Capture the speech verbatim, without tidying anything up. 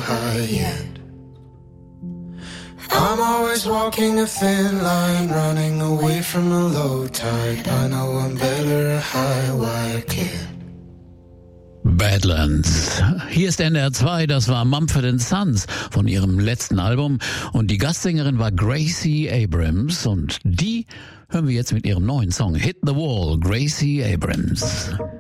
high yet. I'm always walking a thin line, running away from a low tide. I know I'm better a high wire kid. Badlands. Hier ist N D R zwei, das war Mumford and Sons von ihrem letzten Album und die Gastsängerin war Gracie Abrams und die hören wir jetzt mit ihrem neuen Song Hit the Wall, Gracie Abrams.